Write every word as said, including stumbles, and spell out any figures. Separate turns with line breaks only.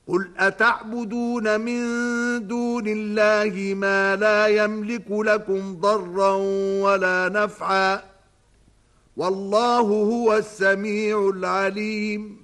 قل أتعبدون من دون الله ما لا يملك لكم ضرا ولا نفعا والله هو السميع العليم